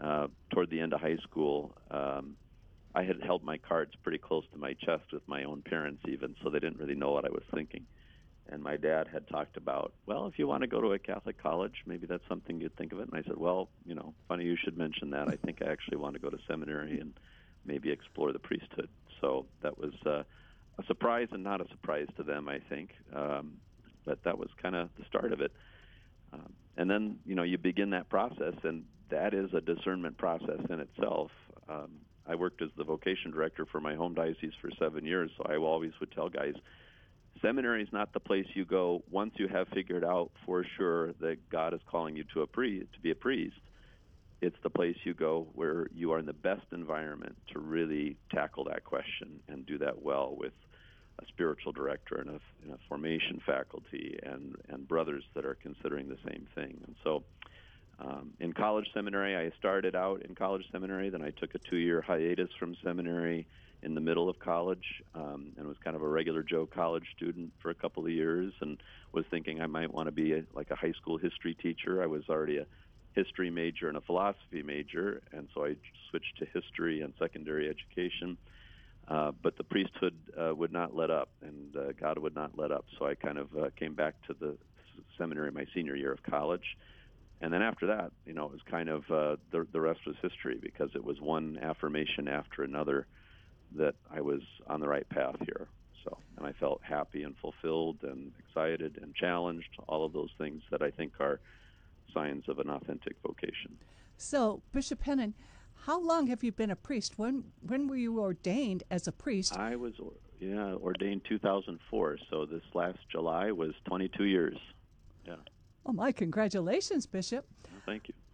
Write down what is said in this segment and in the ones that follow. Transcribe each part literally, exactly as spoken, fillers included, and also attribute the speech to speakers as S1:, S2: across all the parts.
S1: uh, toward the end of high school, um, I had held my cards pretty close to my chest with my own parents even, so they didn't really know what I was thinking. And my dad had talked about, well, if you want to go to a Catholic college, maybe that's something you'd think of it. And I said, well, you know, funny you should mention that. I think I actually want to go to seminary and maybe explore the priesthood. So that was uh, a surprise and not a surprise to them, I think. Um, but that was kind of the start of it. Um, and then, you know, you begin that process, and that is a discernment process in itself. Um, I worked as the vocation director for my home diocese for seven years, so I always would tell guys, seminary is not the place you go once you have figured out for sure that God is calling you to a priest, to be a priest. It's the place you go where you are in the best environment to really tackle that question and do that well with a spiritual director and a, and a formation faculty and, and brothers that are considering the same thing. And so um, in college seminary, I started out in college seminary, then I took a two-year hiatus from seminary in the middle of college um, and was kind of a regular Joe college student for a couple of years and was thinking I might want to be a, like a high school history teacher. I was already a history major and a philosophy major, and so I switched to history and secondary education. Uh, but the priesthood uh, would not let up, and uh, God would not let up. So I kind of uh, came back to the seminary my senior year of college. And then after that, you know, it was kind of uh, the, the rest was history because it was one affirmation after another that I was on the right path here. So, and I felt happy and fulfilled and excited and challenged, all of those things that I think are signs of an authentic vocation.
S2: So, Bishop Hennon, how long have you been a priest? When when were you ordained as a priest?
S1: I was, yeah, ordained two thousand four, so this last July was twenty-two years. Yeah.
S2: Oh, my congratulations, Bishop.
S1: Well, thank you.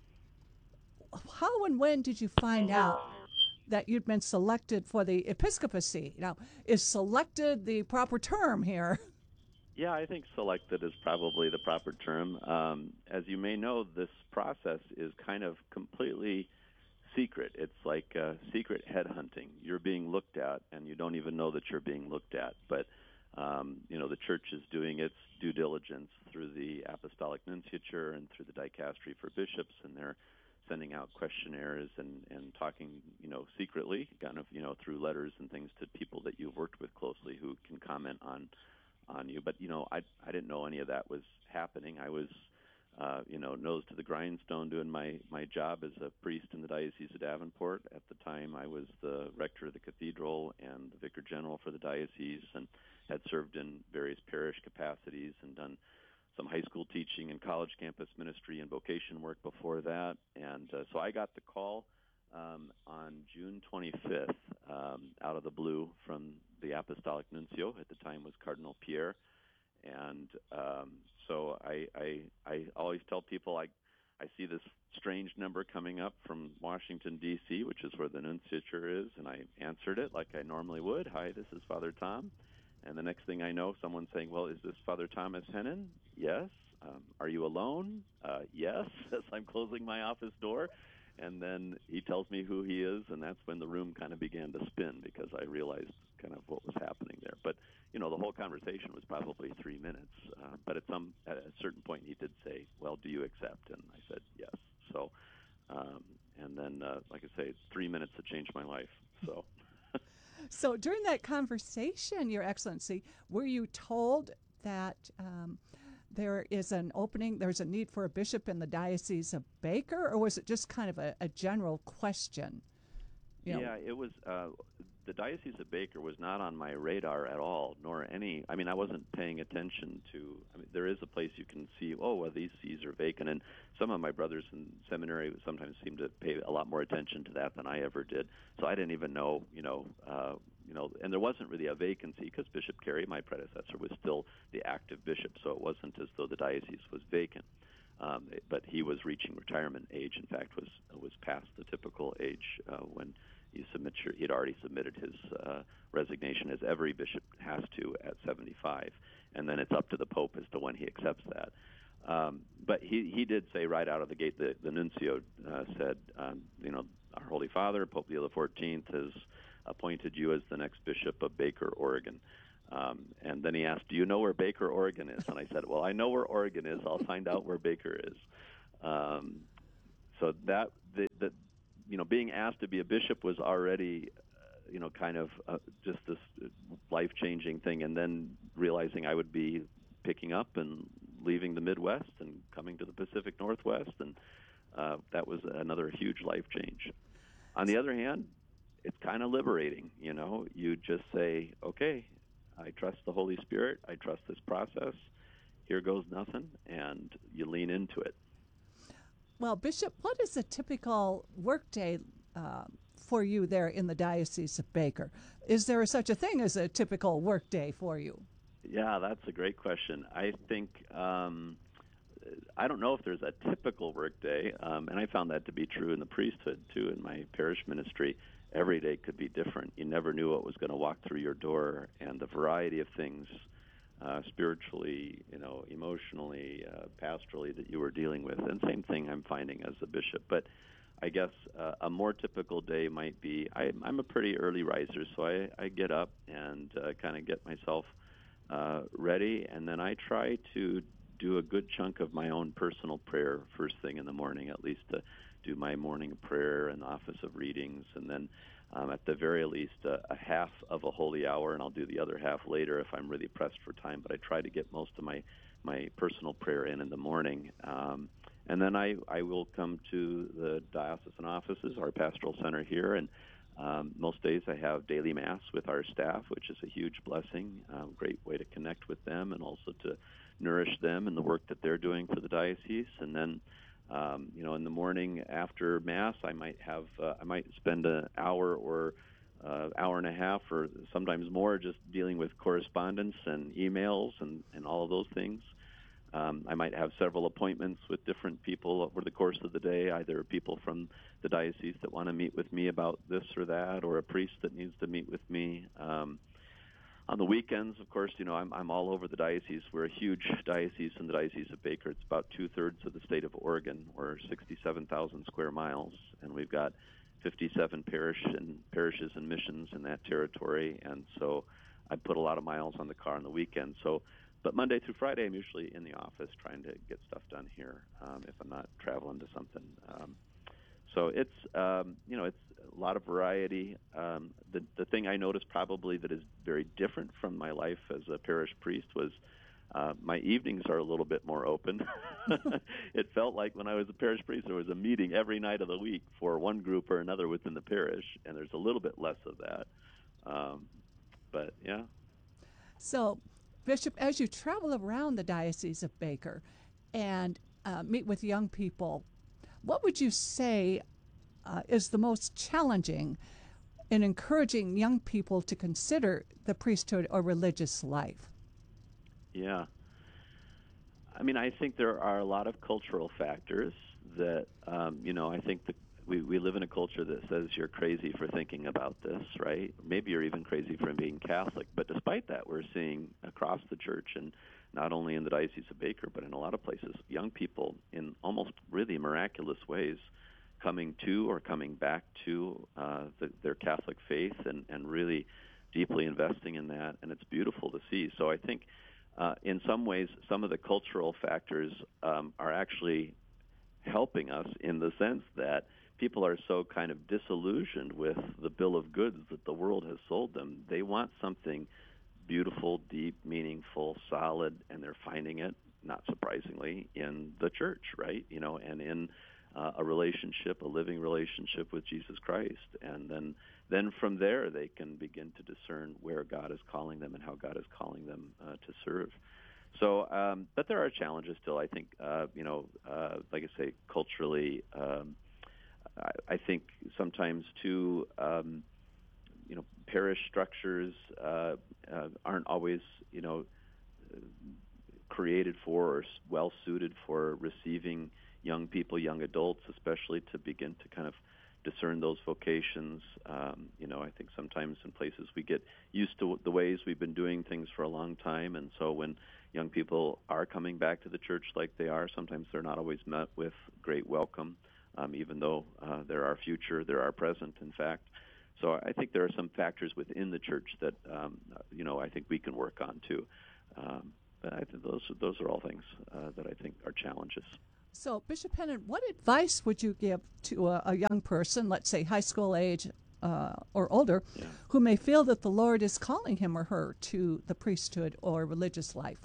S2: How and when did you find out that you'd been selected for the episcopacy? Now, is selected the proper term here?
S1: Yeah, I think selected is probably the proper term. Um, as you may know, this process is kind of completely secret. It's like uh, secret headhunting. You're being looked at, and you don't even know that you're being looked at. But, um, you know, the church is doing its due diligence through the apostolic nunciature and through the dicastery for bishops, and they're sending out questionnaires and, and talking, you know, secretly, kind of, you know, through letters and things to people that you've worked with closely who can comment on on you. But, you know, I I didn't know any of that was happening. I was, uh, you know, nose to the grindstone doing my, my job as a priest in the Diocese of Davenport. At the time, I was the rector of the cathedral and the vicar general for the diocese and had served in various parish capacities and done some high school teaching and college campus ministry and vocation work before that. And uh, so I got the call um, on June twenty-fifth um, out of the blue from the apostolic nuncio. At the time was Cardinal Pierre. And um, so I, I I always tell people I I see this strange number coming up from Washington, D C, which is where the nunciature is, and I answered it like I normally would. Hi, this is Father Tom. And the next thing I know, someone's saying, well, is this Father Thomas Hennon? Yes. Um, are you alone? Uh, yes, as I'm closing my office door. And then he tells me who he is, and that's when the room kind of began to spin because I realized kind of what was happening there. But, you know, the whole conversation was probably three minutes. Uh, but at some at a certain point he did say, well, do you accept? And I said, yes. So, um, and then, uh, like I say, three minutes that changed my life. So.
S2: So during that conversation, Your Excellency, were you told that um, there is an opening, there's a need for a bishop in the Diocese of Baker, or was it just kind of a, a general question? You know?
S1: Yeah, it was. Uh, the Diocese of Baker was not on my radar at all, nor any. I mean, I wasn't paying attention to. I mean, there is a place you can see. Oh, well, these sees are vacant, and some of my brothers in seminary sometimes seem to pay a lot more attention to that than I ever did. So I didn't even know, you know, uh, you know, and there wasn't really a vacancy because Bishop Carey, my predecessor, was still the active bishop, so it wasn't as though the diocese was vacant. Um, but he was reaching retirement age. In fact, was was past the typical age uh, when you submit your. He had already submitted his uh, resignation, as every bishop has to at seventy-five, and then it's up to the Pope as to when he accepts that. Um, but he he did say right out of the gate. The, the nuncio uh, said, um, you know, our Holy Father, Pope Leo the fourteenth, has appointed you as the next bishop of Baker, Oregon. Um, and then he asked, do you know where Baker, Oregon is? And I said, well, I know where Oregon is. I'll find out where Baker is. Um, so that the, the you know, being asked to be a bishop was already, uh, you know, kind of uh, just this life-changing thing, and then realizing I would be picking up and leaving the Midwest and coming to the Pacific Northwest, and uh, that was another huge life change. On the other hand, it's kind of liberating, you know. You just say, okay, I trust the Holy Spirit, I trust this process, here goes nothing, and you lean into it.
S2: Well, Bishop, what is a typical workday uh, for you there in the Diocese of Baker? Is there such a thing as a typical workday for you?
S1: Yeah, that's a great question. I think um, I don't know if there's a typical workday, um, and I found that to be true in the priesthood too. In my parish ministry, every day could be different. You never knew what was going to walk through your door, and the variety of things, uh, spiritually, you know, emotionally, uh, pastorally, that you were dealing with. And same thing I'm finding as a bishop. But I guess uh, a more typical day might be I, I'm a pretty early riser, so I, I get up and uh, kind of get myself uh, ready, and then I try to do a good chunk of my own personal prayer first thing in the morning, at least to do my morning prayer and office of readings, and then um, at the very least uh, a half of a holy hour, and I'll do the other half later if I'm really pressed for time, but I try to get most of my, my personal prayer in in the morning. Um, and then I, I will come to the diocesan offices, our pastoral center here, and Um, most days I have daily Mass with our staff, which is a huge blessing, um, great way to connect with them and also to nourish them in the work that they're doing for the diocese. And then, um, you know, in the morning after Mass, I might have, uh, I might spend an hour or uh, hour and a half or sometimes more just dealing with correspondence and emails and, and all of those things. Um, I might have several appointments with different people over the course of the day, either people from the diocese that want to meet with me about this or that, or a priest that needs to meet with me. Um, on the weekends, of course, you know, I'm, I'm all over the diocese. We're a huge diocese in the Diocese of Baker. It's about two-thirds of the state of Oregon. We're sixty-seven thousand square miles, and we've got fifty-seven parish and parishes and missions in that territory, and so I put a lot of miles on the car on the weekend. So But Monday through Friday, I'm usually in the office trying to get stuff done here um, if I'm not traveling to something. Um, so it's, um, you know, it's a lot of variety. Um, the, the thing I noticed probably that is very different from my life as a parish priest was uh, my evenings are a little bit more open. It felt like when I was a parish priest, there was a meeting every night of the week for one group or another within the parish, and there's a little bit less of that. Um, but, yeah.
S2: So, Bishop, as you travel around the Diocese of Baker and uh, meet with young people, what would you say uh, is the most challenging in encouraging young people to consider the priesthood or religious life?
S1: Yeah. I mean, I think there are a lot of cultural factors that, um, you know, I think that we, we live in a culture that says you're crazy for thinking about this, right? Maybe you're even crazy for being Catholic. But despite that, we're seeing across the church, and not only in the Diocese of Baker, but in a lot of places, young people in almost really miraculous ways coming to or coming back to uh, the, their Catholic faith and, and really deeply investing in that. And it's beautiful to see. So I think Uh, in some ways, some of the cultural factors um, are actually helping us in the sense that people are so kind of disillusioned with the bill of goods that the world has sold them. They want something beautiful, deep, meaningful, solid, and they're finding it, not surprisingly, in the church, right? You know, and in uh, a relationship, a living relationship with Jesus Christ. And then, then from there, they can begin to discern where God is calling them and how God is calling them uh, to serve. So, um, but there are challenges still. I think, uh, you know, uh, like I say, culturally, um, I, I think sometimes too, um, you know, parish structures uh, uh, aren't always, you know, created for or well suited for receiving young people, young adults, especially to begin to kind of discern those vocations. Um, you know, I think sometimes in places we get used to the ways we've been doing things for a long time, and so when young people are coming back to the church like they are, sometimes they're not always met with great welcome, um, even though uh, they're our future, they're our present, in fact. So I think there are some factors within the church that, um, you know, I think we can work on too. Um, but I think those those are all things uh, that I think are challenges.
S2: So, Bishop Pennant, what advice would you give to a, a young person, let's say high school age uh, or older,
S1: Yeah.
S2: who may feel that the Lord is calling him or her to the priesthood or religious life?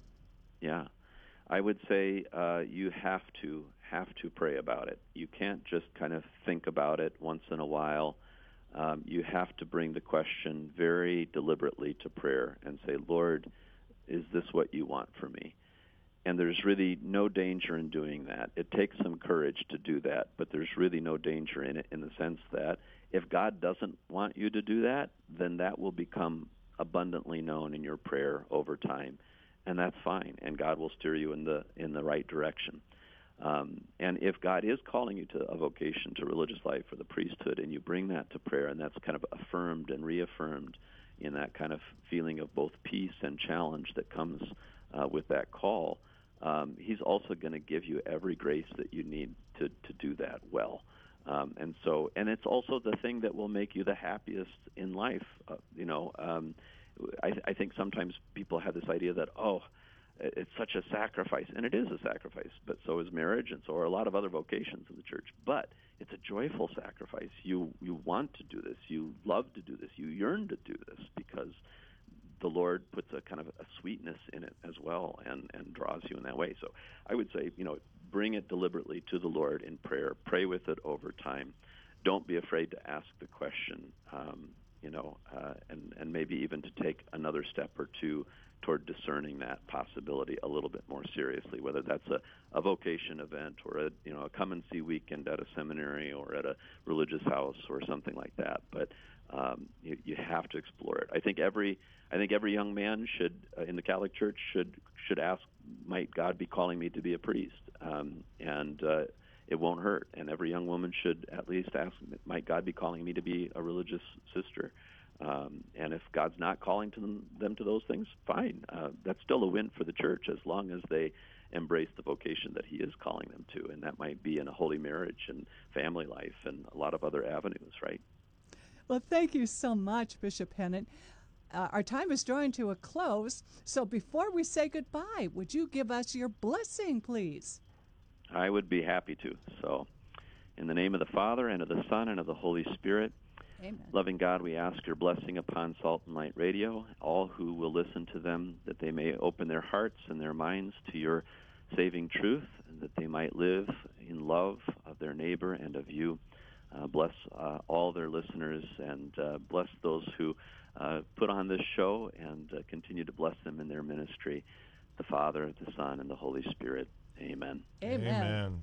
S1: Yeah. I would say uh, you have to have to pray about it. You can't just kind of think about it once in a while. Um, you have to bring the question very deliberately to prayer and say, Lord, is this what you want for me? And there's really no danger in doing that. It takes some courage to do that, but there's really no danger in it in the sense that if God doesn't want you to do that, then that will become abundantly known in your prayer over time. And that's fine, and God will steer you in the in the right direction. Um, and if God is calling you to a vocation, to religious life or the priesthood, and you bring that to prayer, and that's kind of affirmed and reaffirmed in that kind of feeling of both peace and challenge that comes uh, with that call, um, He's also going to give you every grace that you need to, to do that well. Um, and so, and it's also the thing that will make you the happiest in life. Uh, you know, um, I, I think sometimes people have this idea that, oh, it's such a sacrifice, and it is a sacrifice, but so is marriage, and so are a lot of other vocations in the church. But it's a joyful sacrifice. You you want to do this. You love to do this. You yearn to do this because the Lord puts a kind of a sweetness in it as well and, and draws you in that way. So I would say, you know, bring it deliberately to the Lord in prayer. Pray with it over time. Don't be afraid to ask the question, um, you know, uh, and, and maybe even to take another step or two toward discerning that possibility a little bit more seriously, whether that's a, a vocation event or a, you know, a come and see weekend at a seminary or at a religious house or something like that. But um, you, you have to explore it. I think every I think every young man should uh, in the Catholic Church should should ask, might God be calling me to be a priest? Um, and uh, it won't hurt. And every young woman should at least ask, might God be calling me to be a religious sister? Um, and if God's not calling to them, them to those things, fine. Uh, that's still a win for the church as long as they embrace the vocation that He is calling them to. And that might be in a holy marriage and family life and a lot of other avenues, right?
S2: Well, thank you so much, Bishop Pennant. Uh, our time is drawing to a close, so before we say goodbye, would you give us your blessing, please?
S1: I would be happy to. So, in the name of the Father, and of the Son, and of the Holy Spirit,
S2: Amen.
S1: Loving God, we ask your blessing upon Salt and Light Radio, all who will listen to them, that they may open their hearts and their minds to your saving truth, and that they might live in love of their neighbor and of you. Uh, bless uh, all their listeners, and uh, bless those who uh, put on this show, and uh, continue to bless them in their ministry, the Father, the Son, and the Holy Spirit. Amen.
S2: Amen.
S3: Amen.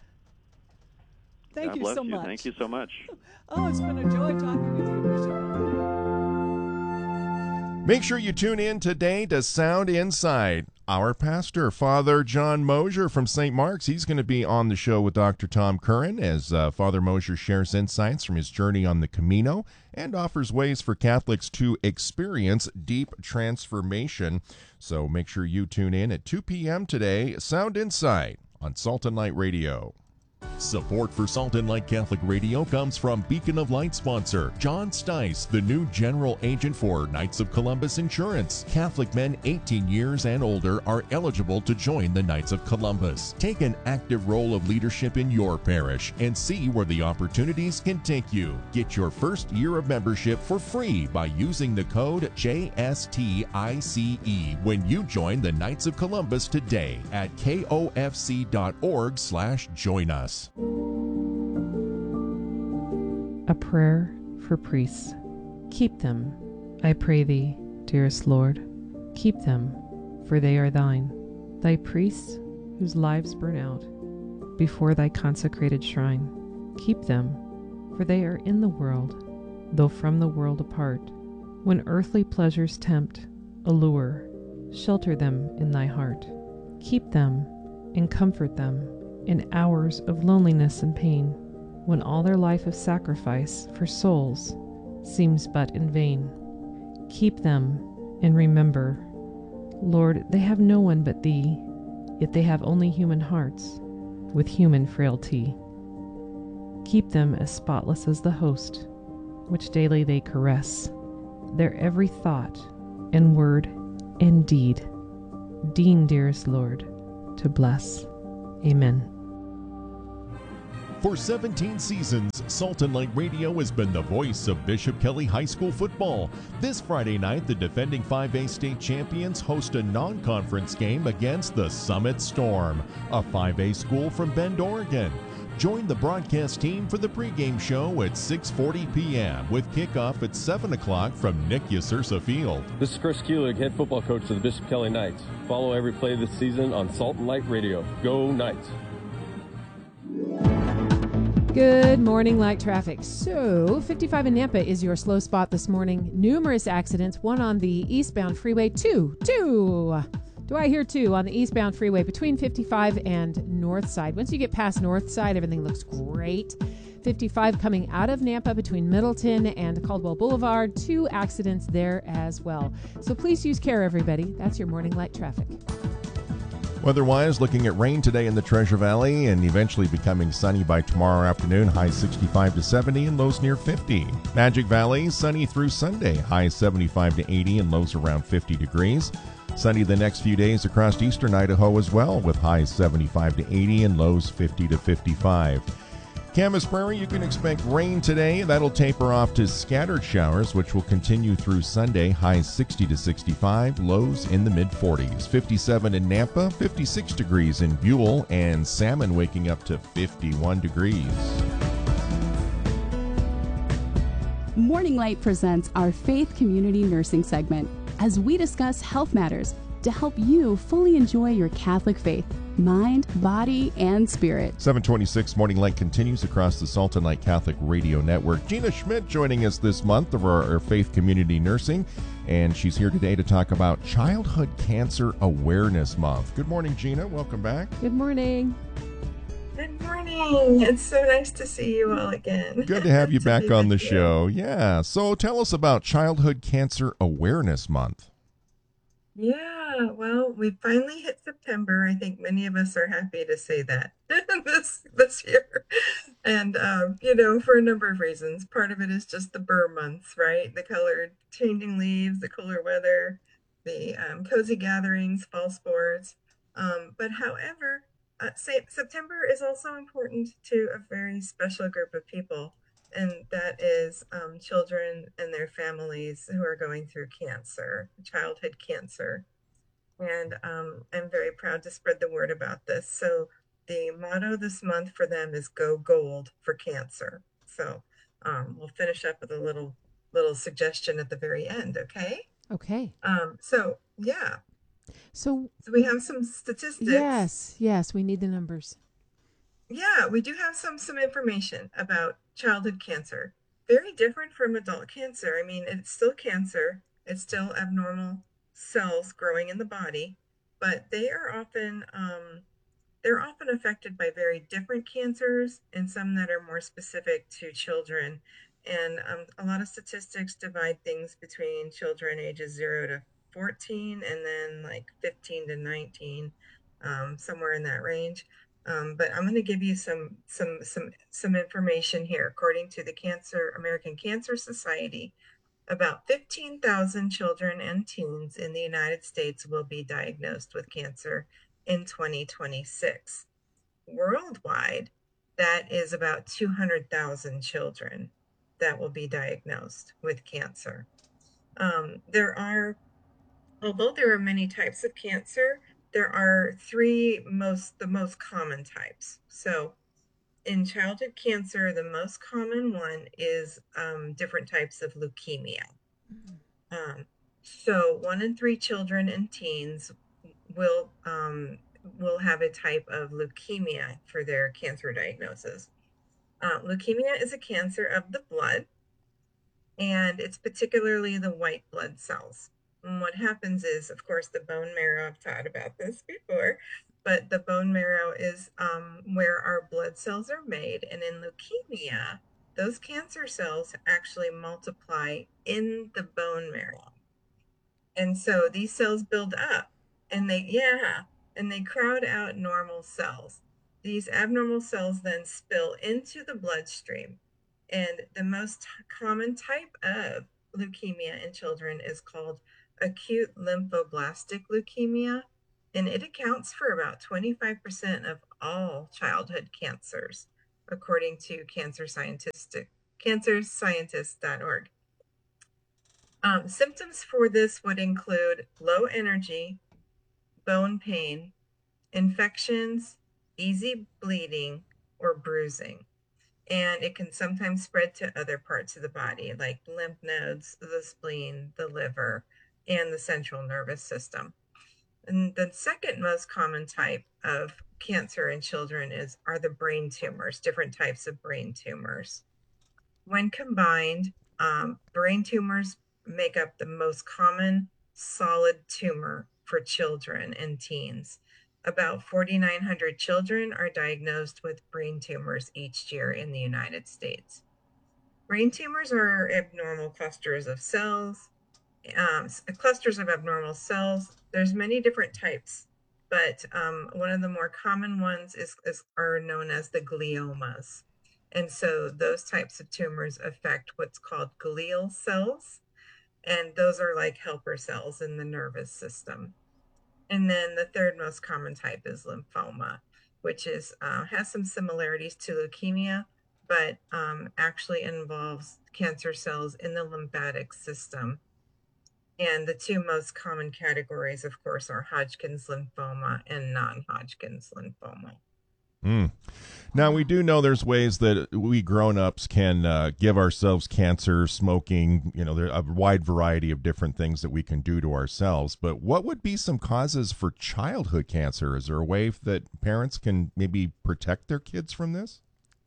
S2: Thank
S1: God
S2: you
S1: bless
S2: so
S1: you.
S2: much.
S1: Thank you so much.
S2: Oh, it's been a joy talking with you, Bishop.
S3: Make sure you tune in today to Sound Inside. Our pastor, Father John Mosier from Saint Mark's, he's going to be on the show with Doctor Tom Curran as uh, Father Mosier shares insights from his journey on the Camino and offers ways for Catholics to experience deep transformation. So make sure you tune in at two p.m. today, Sound Inside on Salt and Light Radio. Support for Salt and Light Catholic Radio comes from Beacon of Light sponsor John Stice, the new general agent for Knights of Columbus Insurance. Catholic men eighteen years and older are eligible to join the Knights of Columbus. Take an active role of leadership in your parish and see where the opportunities can take you. Get your first year of membership for free by using the code J S T I C E when you join the Knights of Columbus today at K O F C dot org slash join us.
S4: A prayer for priests. Keep them, I pray thee, dearest Lord. Keep them, for they are thine. Thy priests, whose lives burn out before thy consecrated shrine. Keep them, for they are in the world, though from the world apart. When earthly pleasures tempt, allure, shelter them in thy heart. Keep them and comfort them in hours of loneliness and pain, when all their life of sacrifice for souls seems but in vain. Keep them and remember, Lord, they have no one but thee, yet they have only human hearts with human frailty. Keep them as spotless as the host, which daily they caress, their every thought and word and deed. Deign, dearest Lord, to bless. Amen.
S3: For seventeen seasons, Salt and Light Radio has been the voice of Bishop Kelly High School football. This Friday night, the defending five A state champions host a non-conference game against the Summit Storm, a five A school from Bend, Oregon. Join the broadcast team for the pregame show at six forty p.m. with kickoff at seven o'clock from Nick Yasursa Field.
S5: This is Chris Kulig, head football coach of the Bishop Kelly Knights. Follow every play this season on Salt and Light Radio. Go Knights!
S4: Good morning, light traffic. So, fifty-five in Nampa is your slow spot this morning. Numerous accidents, one on the eastbound freeway, two, two. Do I hear two on the eastbound freeway between fifty-five and North Side? Once you get past North Side, everything looks great. fifty-five coming out of Nampa between Middleton and Caldwell Boulevard, two accidents there as well. So please use care, everybody. That's your morning light traffic.
S3: Weather-wise, looking at rain today in the Treasure Valley and eventually becoming sunny by tomorrow afternoon, highs sixty-five to seventy and lows near fifty. Magic Valley, sunny through Sunday, highs seventy-five to eighty and lows around fifty degrees. Sunny the next few days across eastern Idaho as well, with highs seventy-five to eighty and lows fifty to fifty-five. Camas Prairie, you can expect rain today. That'll taper off to scattered showers, which will continue through Sunday. Highs sixty to sixty-five, lows in the mid forties. fifty-seven in Nampa, fifty-six degrees in Buell, and Salmon waking up to fifty-one degrees.
S6: Morning Light presents our Faith Community Nursing segment as we discuss health matters to help you fully enjoy your Catholic faith, mind, body, and spirit.
S3: seven twenty-six Morning Light continues across the Salt and Light Catholic Radio Network. Gina Schmidt joining us this month of our, our Faith Community Nursing, and she's here today to talk about Childhood Cancer Awareness Month. Good morning, Gina. Welcome back.
S4: Good morning.
S7: Good morning. It's so nice to see you all again.
S3: Good to have you
S7: to
S3: back on the
S7: you.
S3: show. Yeah. So tell us about Childhood Cancer Awareness Month.
S7: Yeah, well, we finally hit September. I think many of us are happy to say that this this year. And, um, you know, for a number of reasons. Part of it is just the burr months, right? The color changing leaves, the cooler weather, the um, cozy gatherings, fall sports. Um, but however, uh, say, September is also important to a very special group of people. And that is um, children and their families who are going through cancer, childhood cancer. And um, I'm very proud to spread the word about this. So the motto this month for them is Go Gold for Cancer. So um, we'll finish up with a little little suggestion at the very end, okay?
S4: Okay.
S7: Um, so, yeah.
S4: So,
S7: so we have some statistics.
S4: Yes, yes, we need the numbers.
S7: Yeah, we do have some some information about childhood cancer. Very different from adult cancer. I mean, it's still cancer. It's still abnormal cells growing in the body, but they are often um, they're often affected by very different cancers and some that are more specific to children. And um, a lot of statistics divide things between children ages zero to fourteen and then like fifteen to nineteen, um, somewhere in that range. Um, but I'm going to give you some some some some information here. According to the Cancer American Cancer Society, about fifteen thousand children and teens in the United States will be diagnosed with cancer in twenty twenty-six. Worldwide, that is about two hundred thousand children that will be diagnosed with cancer. Um, there are, although there are many types of cancer, there are three most, the most common types. So in childhood cancer, the most common one is um, different types of leukemia. Um, so one in three children and teens will, um, will have a type of leukemia for their cancer diagnosis. Uh, leukemia is a cancer of the blood, and it's particularly the white blood cells. And what happens is, of course, the bone marrow, I've taught about this before, but the bone marrow is um, where our blood cells are made. And in leukemia, those cancer cells actually multiply in the bone marrow. And so these cells build up and they, yeah, and they crowd out normal cells. These abnormal cells then spill into the bloodstream. And the most common type of leukemia in children is called acute lymphoblastic leukemia, and it accounts for about twenty-five percent of all childhood cancers, according to cancer scientist, cancer scientist dot org. Um, symptoms for this would include low energy, bone pain, infections, easy bleeding, or bruising. And it can sometimes spread to other parts of the body, like lymph nodes, the spleen, the liver, and the central nervous system. And the second most common type of cancer in children is are the brain tumors, different types of brain tumors. When combined, um, brain tumors make up the most common solid tumor for children and teens. About forty-nine hundred children are diagnosed with brain tumors each year in the United States. Brain tumors are abnormal clusters of cells, um, clusters of abnormal cells. There's many different types, but um, one of the more common ones is, is are known as the gliomas. And so those types of tumors affect what's called glial cells, and those are like helper cells in the nervous system. And then the third most common type is lymphoma, which is uh, has some similarities to leukemia, but um, actually involves cancer cells in the lymphatic system. And the two most common categories, of course, are Hodgkin's lymphoma and non-Hodgkin's lymphoma.
S3: Mm. Now, we do know there's ways that we grown-ups can uh, give ourselves cancer, smoking, you know, there's a wide variety of different things that we can do to ourselves. But what would be some causes for childhood cancer? Is there a way that parents can maybe protect their kids from this?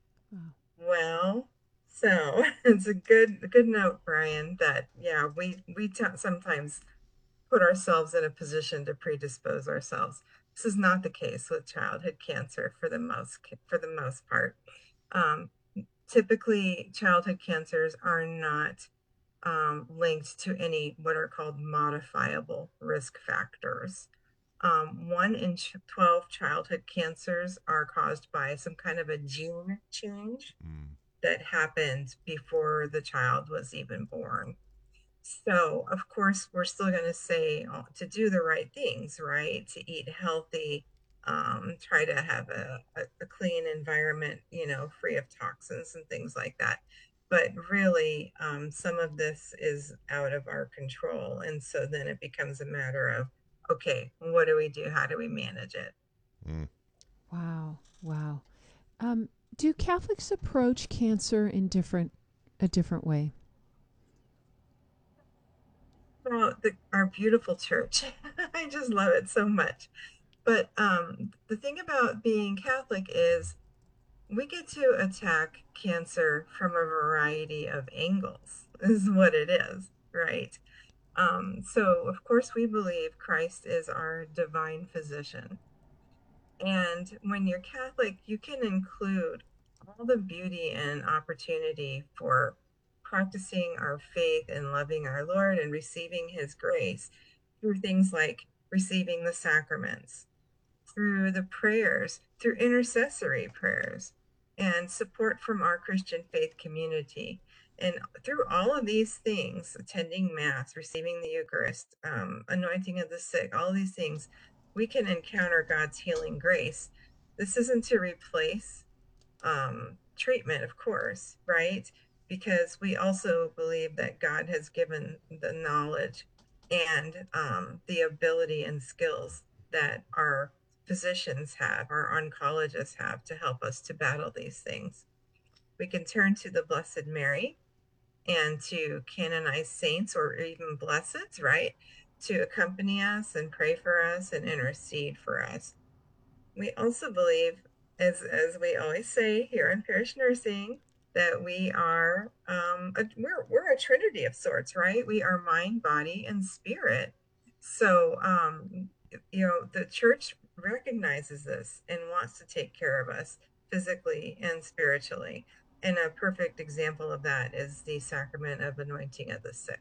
S7: Well, so it's a good a good note, Brian, that, yeah, we, we t- sometimes put ourselves in a position to predispose ourselves. This is not the case with childhood cancer for the most for the most part. Um, typically, childhood cancers are not um, linked to any what are called modifiable risk factors. Um, one in twelve childhood cancers are caused by some kind of a gene change mm. that happened before the child was even born. So, of course, we're still going to say to do the right things, right? To eat healthy, um, try to have a, a, a clean environment, you know, free of toxins and things like that. But really, um, some of this is out of our control. And so then it becomes a matter of, okay, what do we do? How do we manage it?
S8: Mm. Wow. Wow. Um, do Catholics approach cancer in different a different way?
S7: Well, the, our beautiful church. I just love it so much. But um, the thing about being Catholic is we get to attack cancer from a variety of angles, is what it is, right? Um, so, of course, we believe Christ is our divine physician. And when you're Catholic, you can include all the beauty and opportunity for practicing our faith and loving our Lord and receiving his grace through things like receiving the sacraments, through the prayers, through intercessory prayers, and support from our Christian faith community. And through all of these things, attending Mass, receiving the Eucharist, um, anointing of the sick, all these things, we can encounter God's healing grace. This isn't to replace um, treatment, of course, right? Because we also believe that God has given the knowledge and um, the ability and skills that our physicians have, our oncologists have, to help us to battle these things. We can turn to the Blessed Mary and to canonized saints or even blesseds, right, to accompany us and pray for us and intercede for us. We also believe, as, as we always say here in Parish Nursing, that we are, um, a, we're, we're a trinity of sorts, right? We are mind, body, and spirit. So, um, you know, the church recognizes this and wants to take care of us physically and spiritually. And a perfect example of that is the sacrament of anointing of the sick.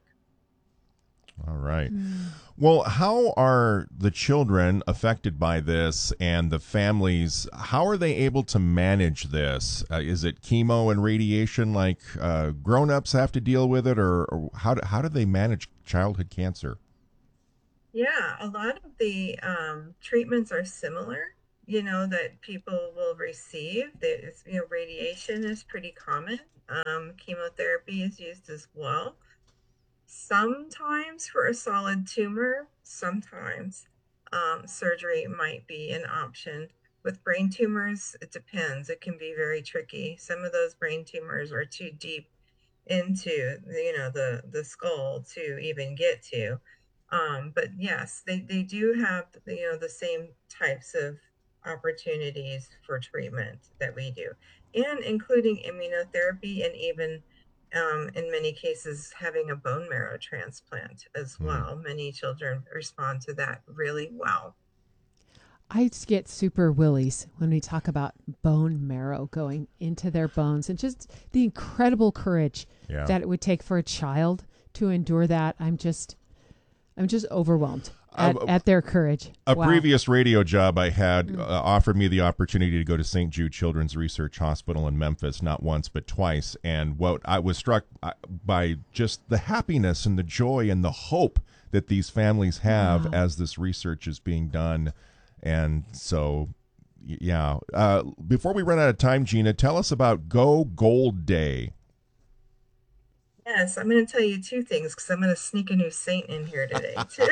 S3: All right. Mm. Well, how are the children affected by this and the families? How are they able to manage this? Uh, is it chemo and radiation like uh, grown-ups have to deal with it, or, or how, do, how do they manage childhood cancer?
S7: Yeah, a lot of the um, treatments are similar, you know, that people will receive. There's, you know, radiation is pretty common. Um, chemotherapy is used as well. Sometimes for a solid tumor, sometimes um, surgery might be an option. With brain tumors, it depends. It can be very tricky. Some of those brain tumors are too deep into you know the the skull to even get to. Um, but yes, they they do have you know the same types of opportunities for treatment that we do, and including immunotherapy and even um, in many cases having a bone marrow transplant as
S3: Mm.
S7: well. Many children respond to that really well.
S8: I just get super willies when we talk about bone marrow going into their bones and just the incredible courage
S3: Yeah.
S8: that it would take for a child to endure that. I'm just, I'm just overwhelmed at,
S3: Um,
S8: at their courage.
S3: A
S8: Wow.
S3: previous radio job I had uh, offered me the opportunity to go to Saint Jude Children's Research Hospital in Memphis, not once but twice. And what I was struck by just the happiness and the joy and the hope that these families have
S8: Wow.
S3: as this research is being done. And so, y- yeah. Uh, before we run out of time, Gina, tell us about Go Gold Day.
S7: Yes, I'm going to tell you two things because I'm going to sneak a new saint in here today too.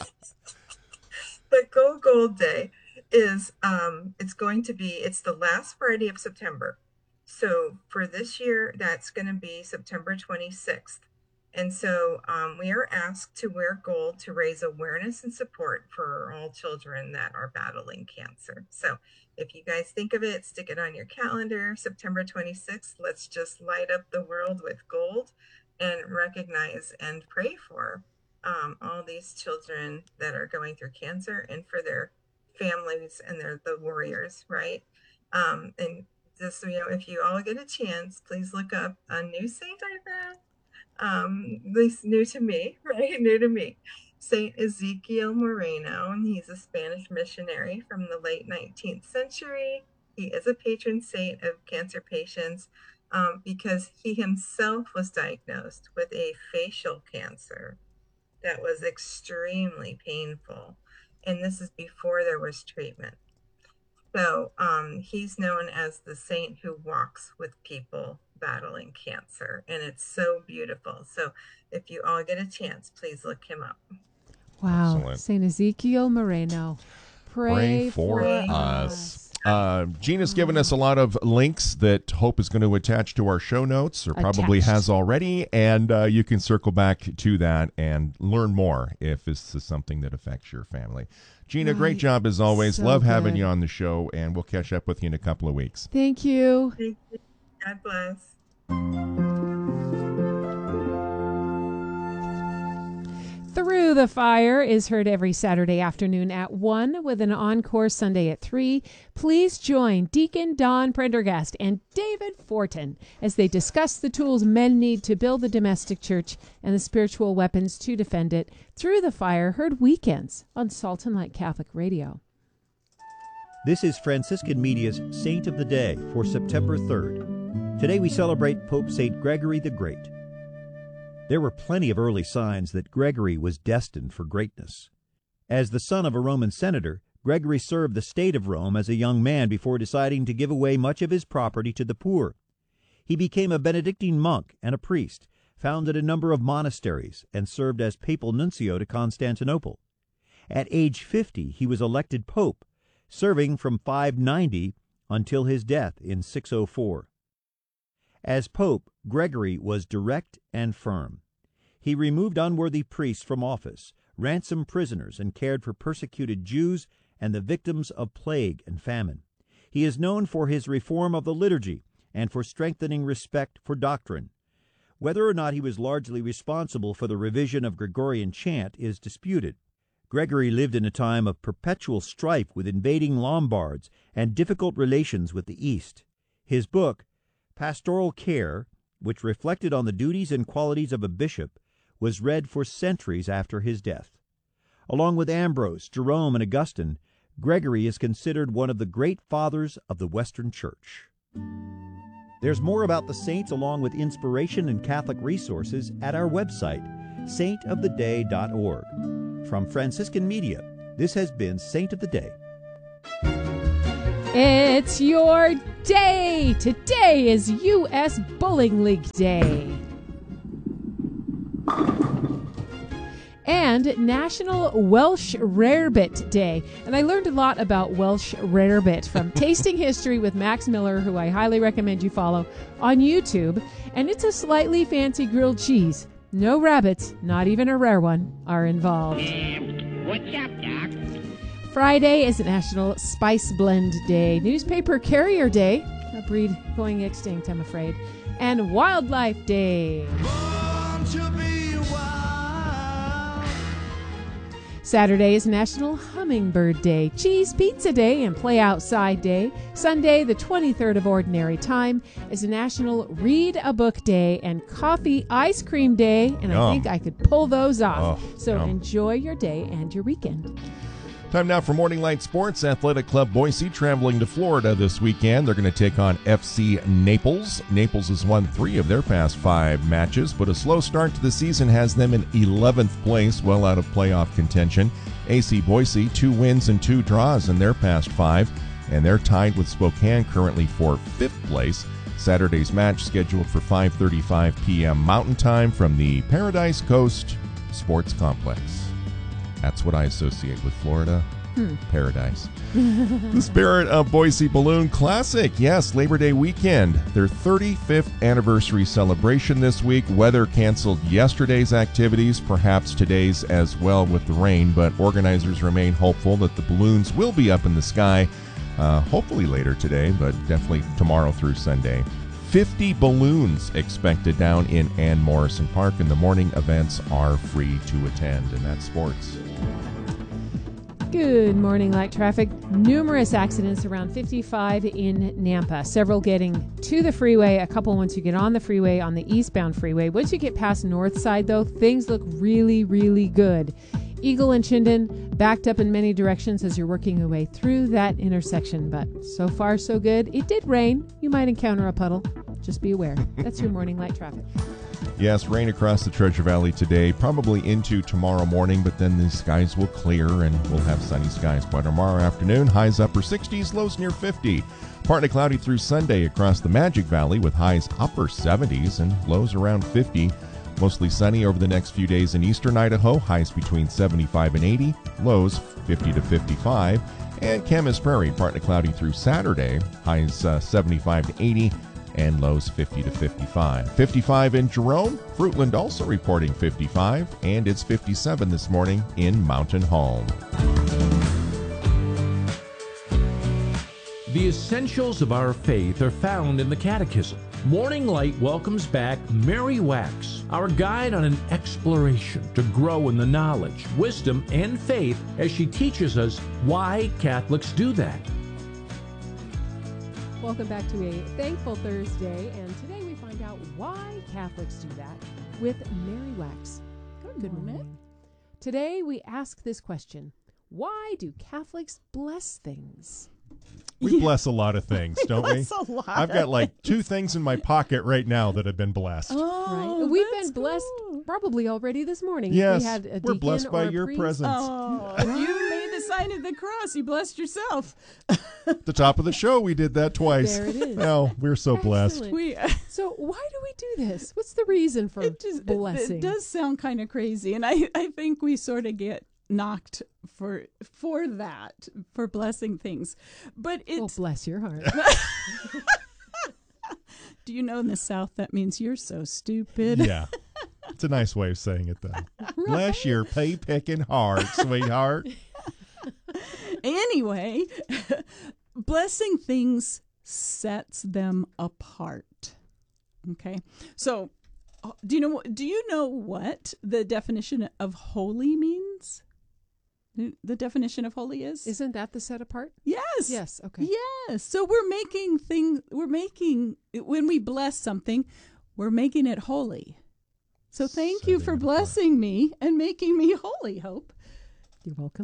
S7: But Go Gold Day is um it's going to be it's the last Friday of September. So for this year, that's going to be September twenty-sixth. And so um, we are asked to wear gold to raise awareness and support for all children that are battling cancer. So if you guys think of it, stick it on your calendar, September twenty-sixth. Let's just light up the world with gold and recognize and pray for um, all these children that are going through cancer and for their families and their the warriors, right? Um, and just, you know, if you all get a chance, please look up a new saint I found. Um, at least new to me, right? New to me. Saint Ezekiel Moreno, and he's a Spanish missionary from the late nineteenth century. He is a patron saint of cancer patients um, because he himself was diagnosed with a facial cancer that was extremely painful. And this is before there was treatment. So um, he's known as the saint who walks with people battling cancer. And it's so beautiful. So if you all get a chance, please look him up.
S8: Wow.
S3: Excellent.
S8: Saint Ezekiel Moreno. Pray,
S3: Pray for
S8: for
S3: us.
S8: us.
S3: Uh, Gina's given us a lot of links that Hope is going to attach to our show notes, or probably
S8: Attached.
S3: has already, and uh, you can circle back to that and learn more if this is something that affects your family. Gina, great
S8: Right.
S3: job as always.
S8: So
S3: Love having
S8: good.
S3: you on the show, and we'll catch up with you in a couple of weeks.
S8: Thank you.
S7: Thank you. God bless.
S8: Through the Fire is heard every Saturday afternoon at one with an encore Sunday at three. Please join Deacon Don Prendergast and David Fortin as they discuss the tools men need to build the domestic church and the spiritual weapons to defend it. Through the Fire, heard weekends on Salt and Light Catholic Radio.
S9: This is Franciscan Media's Saint of the Day for September third. Today we celebrate Pope Saint Gregory the Great. There were plenty of early signs that Gregory was destined for greatness. As the son of a Roman senator, Gregory served the state of Rome as a young man before deciding to give away much of his property to the poor. He became a Benedictine monk and a priest, founded a number of monasteries, and served as papal nuncio to Constantinople. At age fifty, he was elected pope, serving from five ninety until his death in six oh four. As pope, Gregory was direct and firm. He removed unworthy priests from office, ransomed prisoners, and cared for persecuted Jews and the victims of plague and famine. He is known for his reform of the liturgy and for strengthening respect for doctrine. Whether or not he was largely responsible for the revision of Gregorian chant is disputed. Gregory lived in a time of perpetual strife with invading Lombards and difficult relations with the East. His book, Pastoral Care, which reflected on the duties and qualities of a bishop, was read for centuries after his death. Along with Ambrose, Jerome, and Augustine, Gregory is considered one of the great fathers of the Western Church. There's more about the saints along with inspiration and Catholic resources at our website, saint of the day dot org. From Franciscan Media, this has been Saint of the Day.
S8: It's your day. Today is U S Bowling League Day. And National Welsh Rarebit Day. And I learned a lot about Welsh Rarebit from Tasting History with Max Miller, who I highly recommend you follow on YouTube. And it's a slightly fancy grilled cheese. No rabbits, not even a rare one, are involved.
S10: Um, what's up, Doc?
S8: Friday is National Spice Blend Day. Newspaper Carrier Day, a breed going extinct, I'm afraid. And Wildlife Day. Saturday is National Hummingbird Day, Cheese Pizza Day, and Play Outside Day. Sunday, the twenty-third of Ordinary Time, is National Read a Book Day and Coffee Ice Cream Day, and
S3: Yum.
S8: I think I could pull those off.
S3: Oh,
S8: so
S3: yum.
S8: enjoy your day and your weekend.
S3: Time now for Morning Light Sports. Athletic Club Boise traveling to Florida this weekend. They're going to take on F C Naples. Naples has won three of their past five matches, but a slow start to the season has them in eleventh place, well out of playoff contention. A C Boise, two wins and two draws in their past five, and they're tied with Spokane currently for fifth place. Saturday's match scheduled for five thirty-five p.m. Mountain Time from the Paradise Coast Sports Complex. That's what I associate with Florida. Hmm. Paradise. The Spirit of Boise Balloon Classic. Yes, Labor Day weekend. Their thirty-fifth anniversary celebration this week. Weather canceled yesterday's activities, perhaps today's as well with the rain, but organizers remain hopeful that the balloons will be up in the sky, uh, hopefully later today, but definitely tomorrow through Sunday. fifty balloons expected down in Ann Morrison Park, and the morning events are free to attend, and that's sports.
S8: Good morning, light traffic. Numerous accidents around fifty-five in Nampa. Several getting to the freeway, a couple once you get on the freeway on the eastbound freeway. Once you get past North Side, though, things look really, really good. Eagle and Chinden backed up in many directions as you're working your way through that intersection. But so far, so good. It did rain. You might encounter a puddle. Just be aware. That's your morning light traffic.
S3: Yes, rain across the Treasure Valley today, probably into tomorrow morning, but then the skies will clear and we'll have sunny skies by tomorrow afternoon. Highs upper sixties, lows near fifty. Partly cloudy through Sunday across the Magic Valley with highs upper seventies and lows around fifty. Mostly sunny over the next few days in eastern Idaho, highs between seventy-five and eighty, lows fifty to fifty-five. And Camas Prairie, partly cloudy through Saturday, highs uh, seventy-five to eighty, and lows fifty to fifty-five. fifty-five in Jerome, Fruitland also reporting fifty-five, and it's fifty-seven this morning in Mountain Home.
S11: The essentials of our faith are found in the Catechism. Morning Light welcomes back Mary Wax, our guide on an exploration to grow in the knowledge, wisdom, and faith as she teaches us why Catholics do that.
S8: Welcome back to a Thankful Thursday, and today we find out why Catholics do that with Mary Wax.
S2: Good,
S8: Good morning. morning. Today we ask this question: why do Catholics bless things?
S3: We bless a lot of things, don't we?
S2: Bless a lot.
S3: I've got like two things in my pocket right now that have been blessed.
S2: Oh,
S8: right. We've
S2: that's
S8: been blessed
S2: cool.
S8: probably already this morning.
S3: Yes,
S8: we had a
S3: we're
S8: deacon
S3: blessed by
S8: or a
S3: your
S8: priest.
S3: presence.
S2: Oh, you made the sign of the cross. You blessed yourself.
S3: At the top of the show, we did that twice.
S8: There it is.
S3: Oh, we're so blessed.
S8: Excellent.
S2: We,
S8: So why do we do this? What's the reason for
S2: it just,
S8: blessing?
S2: It, it does sound kind of crazy, and I, I think we sort of get knocked for for that, for blessing things. But
S8: Well,
S2: it's
S8: bless your heart.
S2: do you know in the South that means you're so stupid?
S3: Yeah. It's a nice way of saying it, though. Bless your pea-picking heart, sweetheart.
S2: Anyway, blessing things sets them apart. Okay, so uh, do you know do you know what the definition of holy means? The definition of holy is?
S8: Isn't that the set apart?
S2: Yes.
S8: Yes. Okay.
S2: Yes. So we're making things. We're making when we bless something, we're making it holy. So thank you for blessing me and making me holy, Hope.
S8: You're welcome.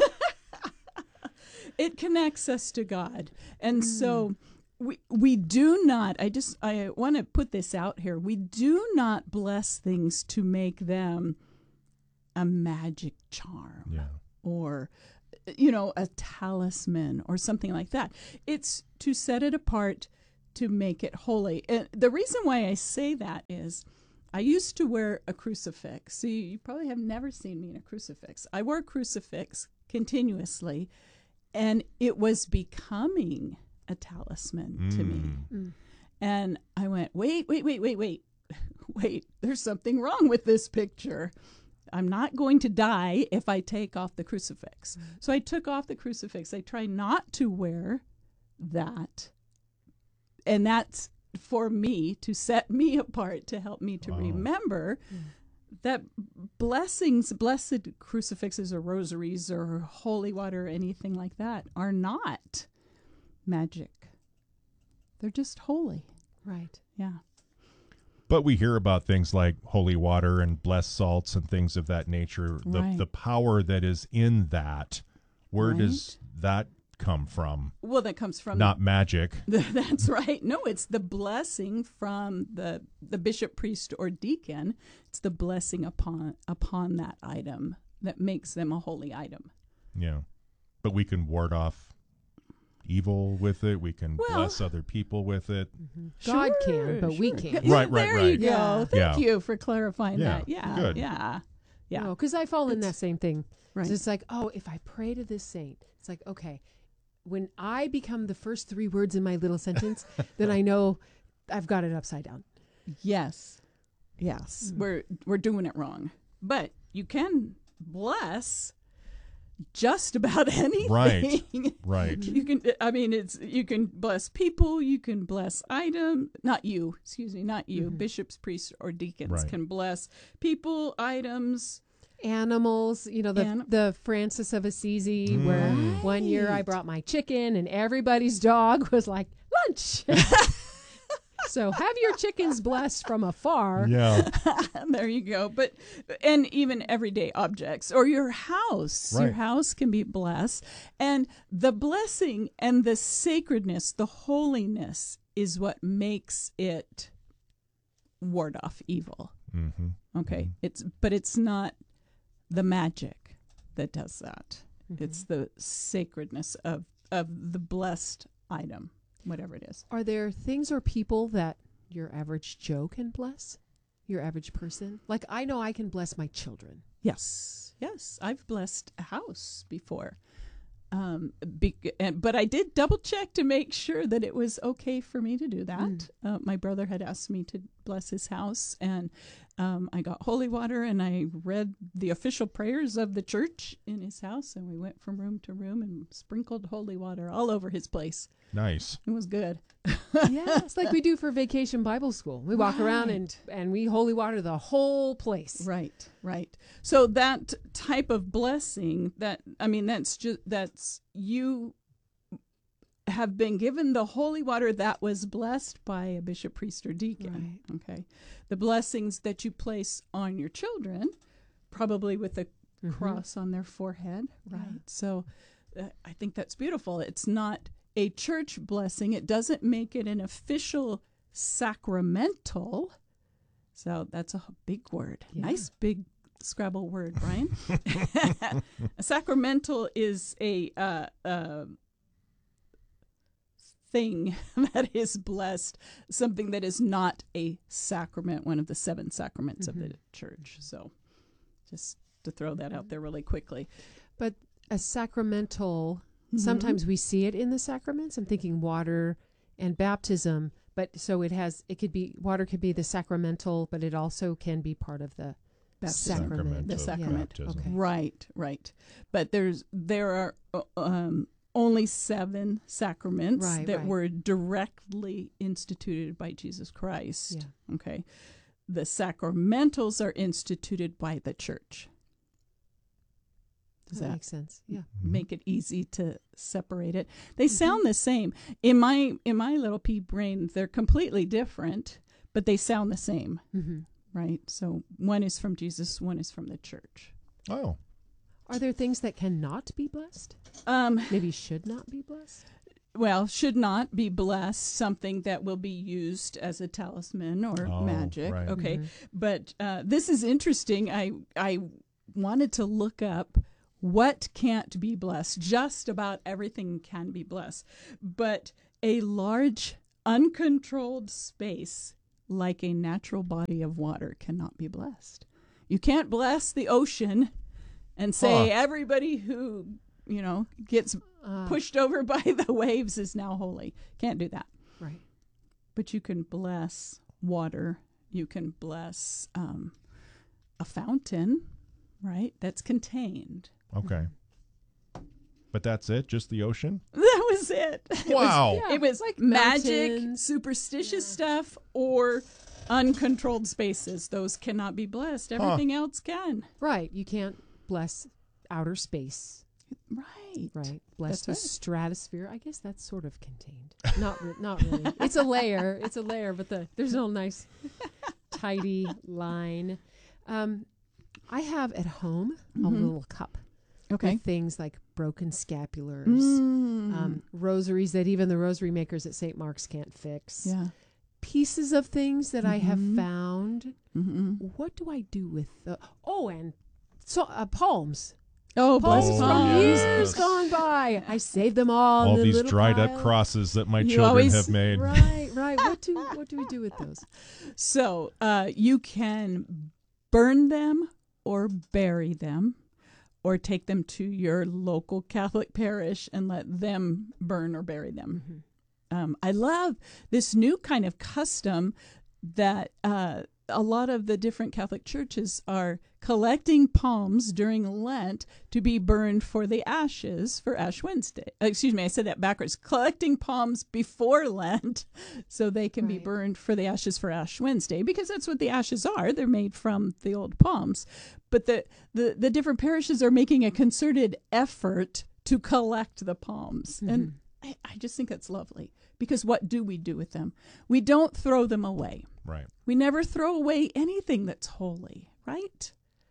S2: It connects us to God. And mm. so we we do not, I just, I want to put this out here. We do not bless things to make them
S12: a magic charm
S3: Yeah.
S12: or, you know, a talisman or something like that. It's to set it apart, to make it holy. And the reason why I say that is I used to wear a crucifix. See, you probably have never seen me in a crucifix. I wore a crucifix continuously, and it was becoming a talisman mm. to me. Mm. And I went, wait, wait, wait, wait, wait, wait, there's something wrong with this picture. I'm not going to die if I take off the crucifix. Mm. So I took off the crucifix. I try not to wear that. And that's for me to set me apart, to help me to wow. remember mm. that blessings, blessed crucifixes or rosaries or holy water or anything like that are not magic. They're just holy.
S8: Right.
S12: Yeah.
S3: But we hear about things like holy water and blessed salts and things of that nature. The
S12: right.
S3: the power that is in that, where right. does that come from?
S12: Well, that comes from
S3: not magic.
S12: The, that's right. No, it's the blessing from the the bishop, priest, or deacon. It's the blessing upon upon that item that makes them a holy item.
S3: Yeah, but we can ward off evil with it. We can
S12: well,
S3: bless other people with it.
S8: Mm-hmm. God
S12: sure,
S8: can, but
S12: sure.
S8: we can't.
S3: Right, right,
S12: there
S3: right.
S12: you go.
S8: Yeah.
S12: Thank
S3: yeah.
S12: you for clarifying
S3: yeah.
S12: that. Yeah,
S3: Good.
S12: yeah, yeah.
S8: No, because I fall in
S12: it's,
S8: that same thing.
S12: Right.
S8: It's like, oh, if I pray to this saint, it's like, okay, when I become the first three words in my little sentence, then I know I've got it upside down.
S12: Yes, yes, mm. we're we're doing it wrong. But you can bless just about anything.
S3: Right, right.
S12: You can, I mean, it's you can bless people, you can bless items, not you, excuse me, not you, mm-hmm. bishops, priests, or deacons
S3: right.
S12: can bless people, items,
S8: animals, you know, the
S12: Anim-
S8: the Francis of Assisi,
S3: mm.
S8: where one year I brought my chicken and everybody's dog was like, lunch. So have your chickens blessed from afar.
S3: Yeah.
S12: There you go. But and even everyday objects or your house.
S3: Right.
S12: Your house can be blessed. And the blessing and the sacredness, the holiness is what makes it ward off evil.
S3: Mm-hmm.
S12: Okay.
S3: Mm-hmm.
S12: It's but it's not the magic that does that.
S8: Mm-hmm.
S12: It's the sacredness of of the blessed item. Whatever it is.
S8: Are there things or people that your average Joe can bless? Your average person? Like, I know I can bless my children.
S12: Yes. Yes. I've blessed a house before. Um, be, and, but I did double check to make sure that it was okay for me to do that. Mm. Uh, my brother had asked me to bless his house, and um, I got holy water, and I read the official prayers of the church in his house, and we went from room to room and sprinkled holy water all over his place.
S3: Nice.
S12: It was good.
S8: Yeah, it's like we do for Vacation Bible School. We walk right. around and, and we holy water the whole place.
S12: Right, right. So that type of blessing, that I mean, that's just that's you have been given the holy water that was blessed by a bishop, priest, or deacon. Right. Okay, the blessings that you place on your children, probably with a mm-hmm. cross on their forehead. Right. Yeah. So uh, I think that's beautiful. It's not a church blessing. It doesn't make it an official sacramental. So that's a big word. Yeah. Nice big Scrabble word, Brian. A sacramental is a uh, uh, thing that is blessed, something that is not a sacrament, one of the seven sacraments mm-hmm. of the church. So just to throw that out there really quickly.
S8: But a sacramental... Sometimes we see it in the sacraments. I'm thinking water and baptism, but so it has, it could be, water could be the sacramental, but it also can be part of the
S12: baptism.
S8: sacrament.
S12: The sacrament.
S8: Yeah. Okay.
S12: Right, right. But there's, there are um, only seven sacraments
S8: right,
S12: that
S8: right.
S12: were directly instituted by Jesus Christ.
S8: Yeah.
S12: Okay. The sacramentals are instituted by the church. Does
S8: that,
S12: that
S8: makes sense? Yeah.
S12: Make it easy to separate it. They mm-hmm. sound the same. In my in my little pea brain, they're completely different, but they sound the same.
S8: Mm-hmm.
S12: Right? So one is from Jesus, one is from the church.
S3: Oh.
S8: Are there things that cannot be blessed?
S12: Um,
S8: Maybe should not be blessed?
S12: Well, should not be blessed, something that will be used as a talisman or
S3: oh,
S12: magic.
S3: Right.
S12: Okay.
S8: Mm-hmm.
S12: But uh, this is interesting. I I wanted to look up what can't be blessed. Just about everything can be blessed. But a large, uncontrolled space like a natural body of water cannot be blessed. You can't bless the ocean and say huh. everybody who, you know, gets uh, pushed over by the waves is now holy. Can't do that.
S8: Right.
S12: But you can bless water. You can bless um, a fountain, right? That's contained.
S3: Okay. But that's it? Just the ocean?
S12: That was it.
S3: Wow.
S12: It was, yeah, it was like magic, mountains. superstitious yeah. stuff, or uncontrolled spaces. Those cannot be blessed. Everything huh. else can.
S8: Right. You can't bless outer space.
S12: Right.
S8: Right. Bless
S12: that's
S8: the
S12: right.
S8: stratosphere. I guess that's sort of contained. Not re- not really. It's a layer. It's a layer, but the there's no nice tidy line. Um, I have at home mm-hmm. a little cup.
S12: Okay.
S8: With things like broken scapulars,
S12: mm.
S8: um, rosaries that even the rosary makers at Saint Mark's can't fix.
S12: Yeah.
S8: Pieces of things that
S12: mm-hmm.
S8: I have found.
S12: Mm-hmm.
S8: What do I do with the... Oh, and so, uh, palms.
S12: Oh,
S8: palms
S12: bless
S8: from
S12: palms.
S8: years
S3: Yes.
S8: gone by. I saved them all.
S3: All
S8: in a
S3: these
S8: little
S3: dried
S8: pile.
S3: up crosses that my
S12: You
S3: children
S12: always-
S3: have made.
S8: Right, right. What do what do we do with those?
S12: So uh, you can burn them or bury them, or take them to your local Catholic parish and let them burn or bury them.
S8: Mm-hmm.
S12: Um, I love this new kind of custom that uh, a lot of the different Catholic churches are collecting palms during Lent to be burned for the ashes for Ash Wednesday. Uh, excuse me, I said that backwards. Collecting palms before Lent so they can
S8: right.
S12: be burned for the ashes for Ash Wednesday, because that's what the ashes are. They're made from the old palms. But the, the, the different parishes are making a concerted effort to collect the palms. Mm-hmm. And I, I just think that's lovely, because what do we do with them? We don't throw them away.
S3: Right.
S12: We never throw away anything that's holy, right?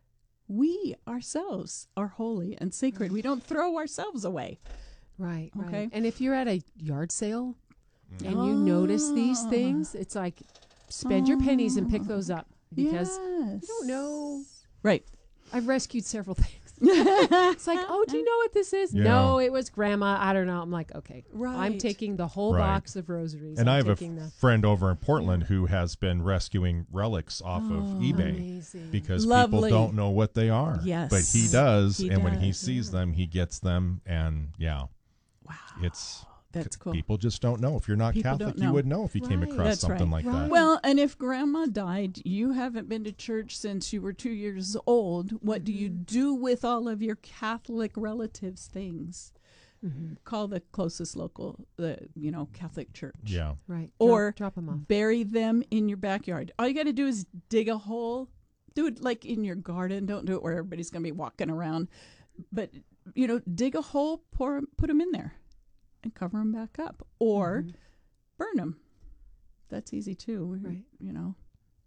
S12: We ourselves are holy and sacred. We don't throw ourselves away.
S8: Right,
S12: Okay.
S8: right. And if you're at a yard sale
S3: Mm.
S8: and you notice these things, it's like spend your pennies and pick those up, because
S12: yes.
S8: you don't know.
S12: Right.
S8: I've rescued several things. It's like, oh, do you know what this is?
S3: Yeah.
S8: No, it was grandma. I don't know. I'm like, okay,
S12: Right.
S8: I'm taking the whole
S3: Right.
S8: box of rosaries.
S3: And
S8: I'm
S3: I have a
S8: taking the,
S3: friend over in Portland who has been rescuing relics off
S12: Oh,
S3: of eBay
S8: amazing.
S3: because
S12: Lovely.
S3: people don't know what they are.
S12: Yes.
S3: But he does,
S12: He
S3: and when he
S12: does,
S3: sees them, he gets them, and yeah.
S12: Wow.
S3: It's
S12: That's cool.
S3: People just don't know. If you're not
S12: People
S3: Catholic,
S12: don't
S3: you
S12: know.
S3: would know if you came
S8: Right.
S3: across
S12: That's
S3: something
S12: right.
S3: like that.
S12: Well, and if grandma died, you haven't been to church since you were two years old. What do you do with all of your Catholic relatives' things?
S8: Mm-hmm.
S12: Call the closest local, the you know, Catholic church.
S3: Yeah.
S8: right.
S12: Or
S8: drop, drop them off.
S12: bury them in your backyard. All you got to do is dig a hole. Do it like in your garden. Don't do it where everybody's going to be walking around. But, you know, dig a hole, pour, put them in there, and cover them back up. Or
S8: Mhm.
S12: burn them. That's easy too.
S8: Right.
S12: You know,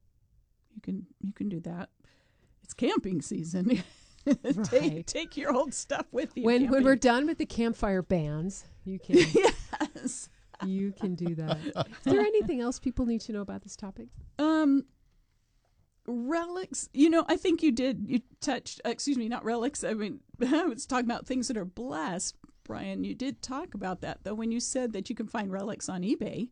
S12: you can you can do that. It's camping season.
S8: Right.
S12: take take your old stuff with you.
S8: When when
S12: camping.
S8: we're done with the campfire bands, you can
S12: yes.
S8: you can do that. Is there anything else people need to know about this topic?
S12: Um, relics. You know, I think you did. You touched. Uh, excuse me, not relics. I mean, I was talking about things that are blessed. Brian, you did talk about that though when you said that you can find relics on eBay.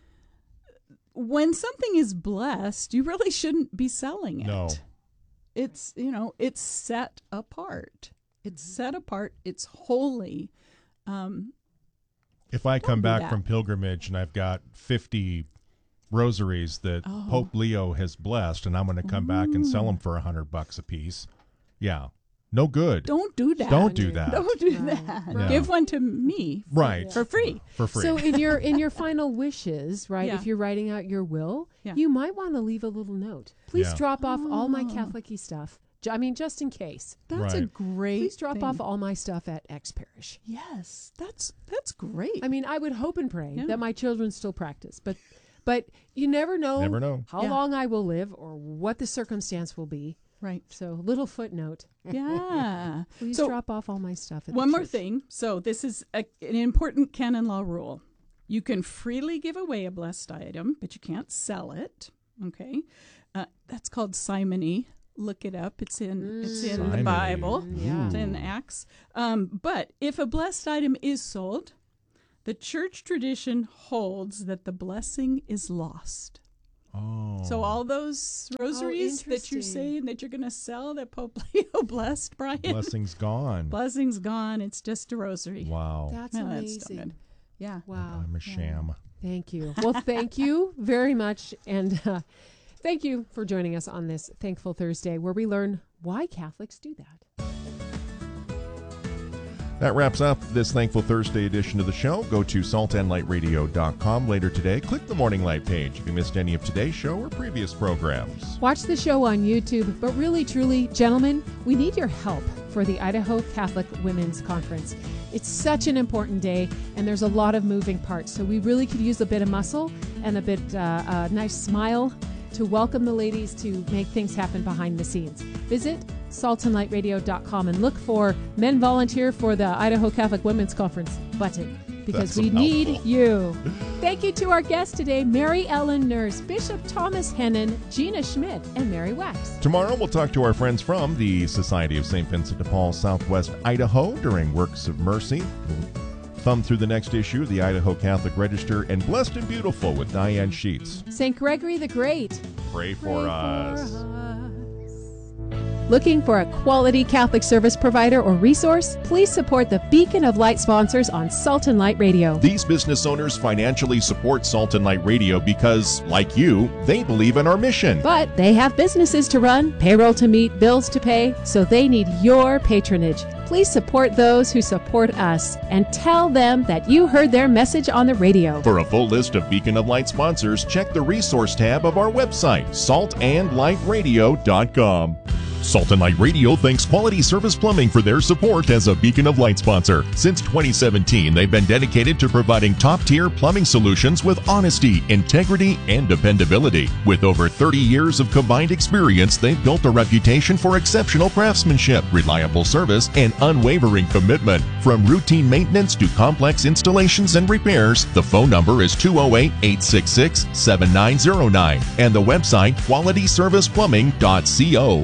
S12: When something is blessed, you really shouldn't be selling it.
S3: No.
S12: It's, you know, it's set apart. It's set apart. It's holy. Um,
S3: If I come
S12: do
S3: back
S12: that.
S3: from pilgrimage and I've got fifty rosaries that
S12: Oh.
S3: Pope Leo has blessed, and I'm going to come back and sell them for a hundred bucks a piece, yeah, no good.
S12: don't do that.
S3: Don't do that.
S12: Don't do
S8: Right.
S12: that.
S3: Yeah.
S12: Give one to me. for-
S3: Right.
S12: For free.
S3: For free.
S8: So in your in your final wishes, right?
S12: Yeah.
S8: If you're writing out your will,
S12: Yeah.
S8: you might want to leave a little note. Please
S3: Yeah.
S8: drop off all my
S12: Oh.
S8: Catholic-y stuff. Ju- I mean, just in case.
S12: That's a
S3: Right.
S12: great
S8: Please drop
S12: thing.
S8: off all my stuff at X Parish.
S12: Yes, that's that's great.
S8: I mean, I would hope and pray
S12: Yeah.
S8: that my children still practice, but but you never know,
S3: Never know.
S8: how
S12: Yeah.
S8: long I will live or what the circumstance will be.
S12: right.
S8: So, little footnote.
S12: Yeah.
S8: Please
S12: So,
S8: drop off all my stuff at
S12: one
S8: the
S12: more
S8: church.
S12: thing. So this is a, an important canon law rule. You can freely give away a blessed item, but you can't sell it. Okay. Uh, that's called simony look it up. It's in
S8: Mm.
S12: it's in
S3: Simony.
S12: the Bible.
S8: Yeah.
S12: It's in Acts. Um, but if a blessed item is sold, the church tradition holds that the blessing is lost.
S3: Oh.
S12: So all those rosaries that you're
S8: interesting.
S12: saying that you're going to sell that Pope Leo blessed, Brian,
S3: Blessing's gone.
S12: blessing's gone. It's just a rosary.
S3: Wow.
S8: That's
S12: Yeah, that's still
S8: amazing.
S12: good. Yeah.
S8: Wow.
S3: I'm a sham.
S8: Thank you. Well, thank you very much. And uh, thank you for joining us on this Thankful Thursday, where we learn why Catholics do that.
S3: That wraps up this Thankful Thursday edition of the show. Go to salt and light radio dot com later today. Click the Morning Light page if you missed any of today's show or previous programs.
S8: Watch the show on YouTube, but really, truly, gentlemen, we need your help for the Idaho Catholic Women's Conference. It's such an important day, and there's a lot of moving parts, so we really could use a bit of muscle and a bit uh, a nice smile to welcome the ladies to make things happen behind the scenes. Visit salt and light radio dot com and look for Men Volunteer for the Idaho Catholic Women's Conference button, because
S3: That's a
S8: we need
S3: mouthful.
S8: you. Thank you to our guests today, Mary Ellen Nurse, Bishop Thomas Hennon, Gina Schmidt, and Mary Wax.
S3: Tomorrow we'll talk to our friends from the Society of Saint Vincent de Paul, Southwest Idaho during Works of Mercy. We'll thumb through the next issue of the Idaho Catholic Register and Blessed and Beautiful with Diane Sheets.
S8: Saint Gregory the Great.
S3: Pray for
S8: Pray
S3: us.
S8: for us. Looking for a quality Catholic service provider or resource? Please support the Beacon of Light sponsors on Salt and Light Radio.
S3: These business owners financially support Salt and Light Radio because, like you, they believe in our mission.
S8: But they have businesses to run, payroll to meet, bills to pay, so they need your patronage. Please support those who support us and tell them that you heard their message on the radio.
S3: For a full list of Beacon of Light sponsors, check the resource tab of our website, salt and light radio dot com. Salt and Light Radio thanks Quality Service Plumbing for their support as a Beacon of Light sponsor. Since twenty seventeen, they've been dedicated to providing top-tier plumbing solutions with honesty, integrity, and dependability. With over thirty years of combined experience, they've built a reputation for exceptional craftsmanship, reliable service, and unwavering commitment. From routine maintenance to complex installations and repairs, the phone number is two oh eight, eight six six, seven nine oh nine and the website quality service plumbing dot co.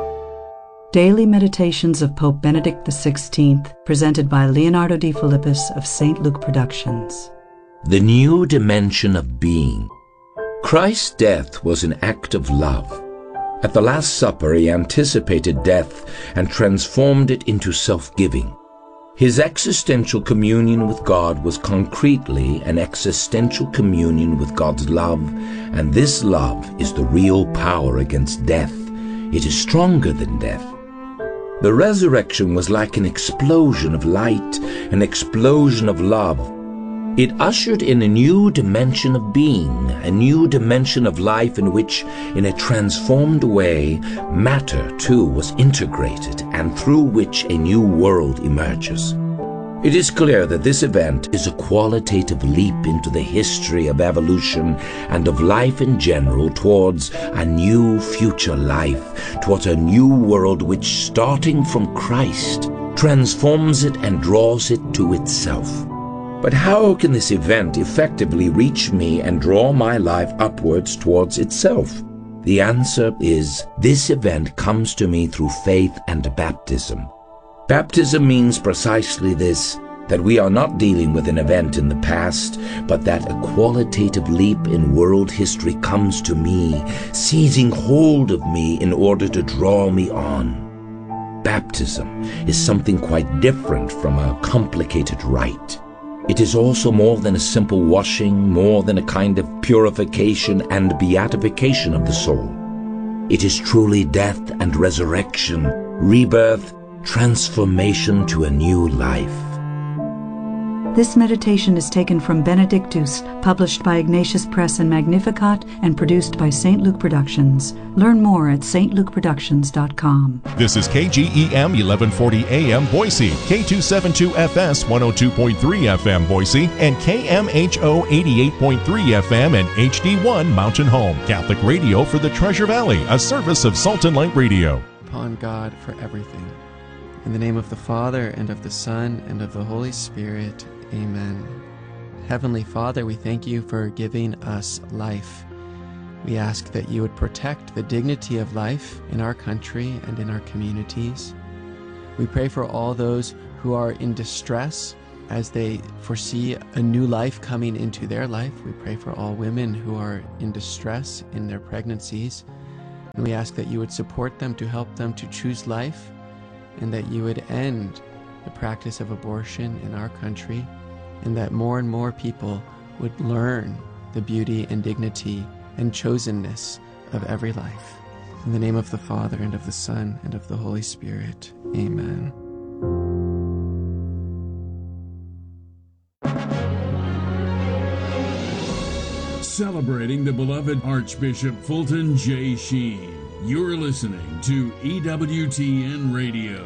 S13: Daily Meditations of Pope Benedict the sixteenth, presented by Leonardo Di Philippis of Saint Luke Productions.
S14: The new dimension of being. Christ's death was an act of love. At the Last Supper, he anticipated death and transformed it into self-giving. His existential communion with God was concretely an existential communion with God's love, and this love is the real power against death. It is stronger than death. The resurrection was like an explosion of light, an explosion of love. It ushered in a new dimension of being, a new dimension of life in which, in a transformed way, matter too was integrated and through which a new world emerges. It is clear that this event is a qualitative leap into the history of evolution and of life in general towards a new future life, towards a new world which, starting from Christ, transforms it and draws it to itself. But how can this event effectively reach me and draw my life upwards towards itself? The answer is, this event comes to me through faith and baptism. Baptism means precisely this, that we are not dealing with an event in the past, but that a qualitative leap in world history comes to me, seizing hold of me in order to draw me on. Baptism is something quite different from a complicated rite. It is also more than a simple washing, more than a kind of purification and beatification of the soul. It is truly death and resurrection, rebirth, transformation to a new life.
S13: This meditation is taken from Benedictus, published by Ignatius Press and Magnificat, and produced by Saint Luke Productions. Learn more at s t luke productions dot com.
S3: This is K G E M eleven forty A M Boise, K two seventy-two F S one oh two point three F M Boise, and K M H O eighty-eight point three F M and H D one Mountain Home. Catholic radio for the Treasure Valley, a service of Salt and Light Radio.
S15: Upon God for everything. In the name of the Father, and of the Son, and of the Holy Spirit. Amen. Heavenly Father, we thank you for giving us life. We ask that you would protect the dignity of life in our country and in our communities. We pray for all those who are in distress as they foresee a new life coming into their life. We pray for all women who are in distress in their pregnancies. And we ask that you would support them to help them to choose life, and that you would end the practice of abortion in our country, and that more and more people would learn the beauty and dignity and chosenness of every life. In the name of the Father, and of the Son, and of the Holy Spirit. Amen.
S16: Celebrating the beloved Archbishop Fulton J. Sheen. You're listening to E W T N Radio.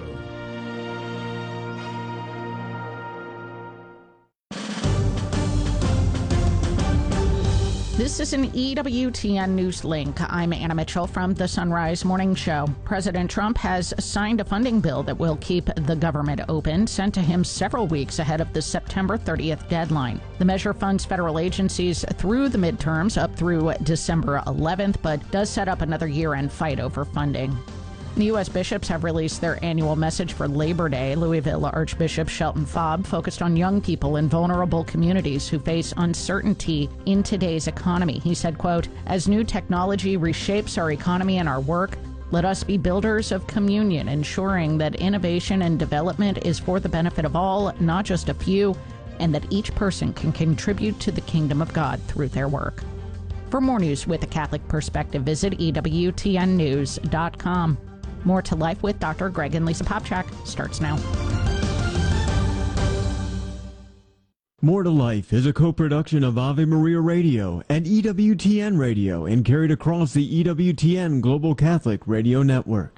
S17: This is an E W T N News Link. I'm Anna Mitchell from the Sunrise Morning Show. President Trump has signed a funding bill that will keep the government open, sent to him several weeks ahead of the September thirtieth deadline. The measure funds federal agencies through the midterms up through December eleventh, but does set up another year-end fight over funding. The U S bishops have released their annual message for Labor Day. Louisville Archbishop Shelton Faub focused on young people in vulnerable communities who face uncertainty in today's economy. He said, quote, "As new technology reshapes our economy and our work, let us be builders of communion, ensuring that innovation and development is for the benefit of all, not just a few, and that each person can contribute to the kingdom of God through their work." For more news with a Catholic perspective, visit E W T N news dot com. More to Life with Doctor Greg and Lisa Popchak starts now.
S18: More to Life is a co-production of Ave Maria Radio and E W T N Radio and carried across the E W T N Global Catholic Radio Network.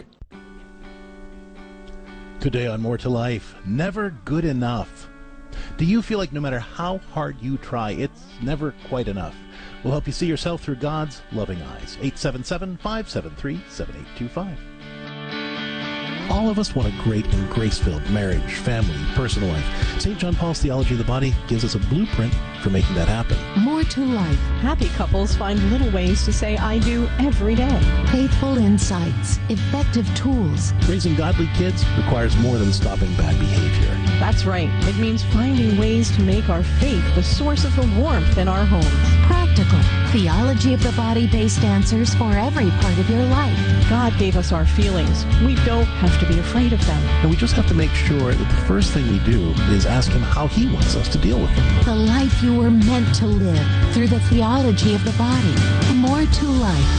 S19: Today on More to Life, never good enough. Do you feel like no matter how hard you try, it's never quite enough? We'll help you see yourself through God's loving eyes. eight seven seven, five seven three, seven eight two five. All of us want a great and grace-filled marriage, family, personal life. Saint John Paul's Theology of the Body gives us a blueprint for making that happen.
S20: More to life.
S21: Happy couples find little ways to say I do every day.
S20: Faithful insights. Effective tools.
S19: Raising godly kids requires more than stopping bad behavior.
S21: That's right. It means finding ways to make our faith the source of the warmth in our homes.
S20: Practical. Theology of the Body-based answers for every part of your life.
S21: God gave us our feelings. We don't have to be afraid of them.
S19: And we just have to make sure that the first thing we do is ask Him how He wants us to deal with them.
S20: The life you were meant to live through the theology of the body. More to life.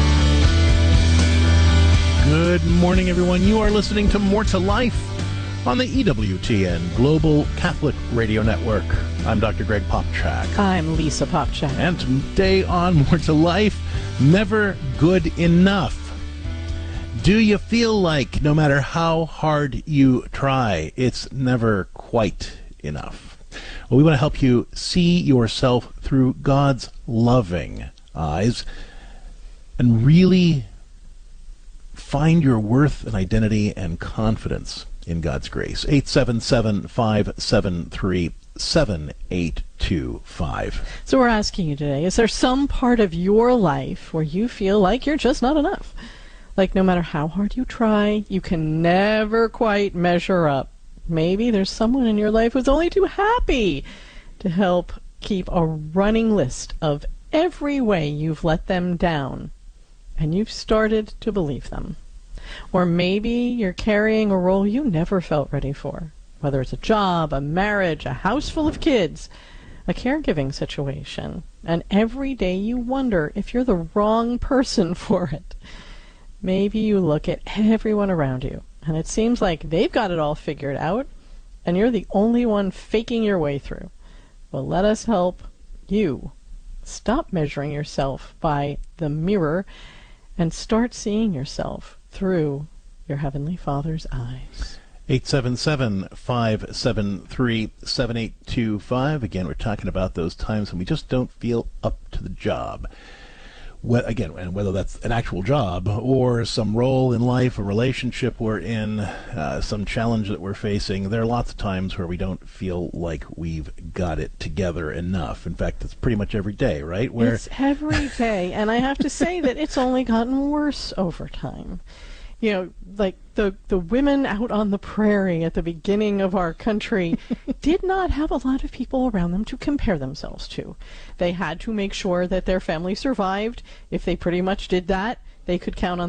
S19: Good morning, everyone. You are listening to More to Life on the E W T N Global Catholic Radio Network. I'm Doctor Greg Popchak.
S21: I'm Lisa Popchak.
S19: And today on More to Life, never good enough. Do you feel like no matter how hard you try, it's never quite enough? Well, we want to help you see yourself through God's loving eyes and really find your worth and identity and confidence in God's grace. eight seven seven, five seven three, seven eight two five.
S21: So we're asking you today, is there some part of your life where you feel like you're just not enough? Like no matter how hard you try, you can never quite measure up. Maybe there's someone in your life who's only too happy to help keep a running list of every way you've let them down, and you've started to believe them. Or maybe you're carrying a role you never felt ready for, whether it's a job, a marriage, a house full of kids, a caregiving situation, and every day you wonder if you're the wrong person for it. Maybe you look at everyone around you, and it seems like they've got it all figured out, and you're the only one faking your way through. Well, let us help you stop measuring yourself by the mirror and start seeing yourself through your Heavenly Father's eyes.
S19: eight seven seven, five seven three, seven eight two five. Again, we're talking about those times when we just don't feel up to the job. wh- again, and whether that's an actual job or some role in life, a relationship we're in, uh, some challenge that we're facing, there are lots of times where we don't feel like we've got it together enough. In fact, it's pretty much every day, right? Where
S21: It's every day, and I have to say that it's only gotten worse over time. You know, like the the women out on the prairie at the beginning of our country did not have a lot of people around them to compare themselves to. They had to make sure that their family survived. If they pretty much did that, they could count on